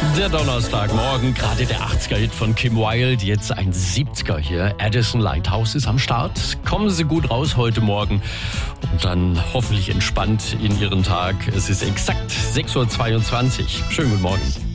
Der Donnerstagmorgen, gerade der 80er-Hit von Kim Wilde, jetzt ein 70er hier. Addison Lighthouse ist am Start. Kommen Sie gut raus heute Morgen und dann hoffentlich entspannt in Ihren Tag. Es ist exakt 6.22 Uhr. Schönen guten Morgen.